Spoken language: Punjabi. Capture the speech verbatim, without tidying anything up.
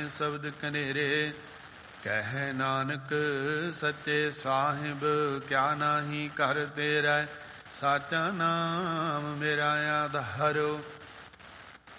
ਸ਼ਬਦ ਕਨੇਰੇ। ਕਹਿ ਨਾਨਕ ਸੱਚੇ ਸਾਹਿਬ ਕਿਆ ਨਾਹੀ ਕਰ ਤੇਰਾ। ਸਾਚਾ ਨਾਮ ਮੇਰਾ ਆਧਾਰੋ।